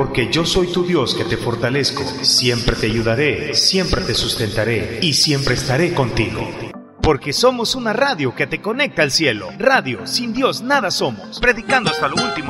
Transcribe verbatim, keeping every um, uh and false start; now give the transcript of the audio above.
porque yo soy tu Dios que te fortalezco, siempre te ayudaré, siempre te sustentaré y siempre estaré contigo. Porque somos una radio que te conecta al cielo. Radio, sin Dios nada somos. Predicando hasta lo último.